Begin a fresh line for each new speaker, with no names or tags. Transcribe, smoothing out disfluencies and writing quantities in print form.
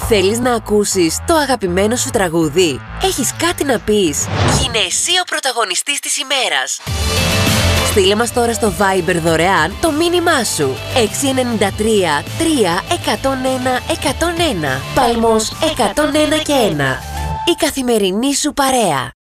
Θέλεις να ακούσεις το αγαπημένο σου τραγούδι? Έχεις κάτι να πεις? Γίνε εσύ ο πρωταγωνιστής της ημέρας. Στείλε μας τώρα στο Viber δωρεάν το μήνυμά σου. 693 3 101 101. Παλμός 101 και 1. Η καθημερινή σου παρέα.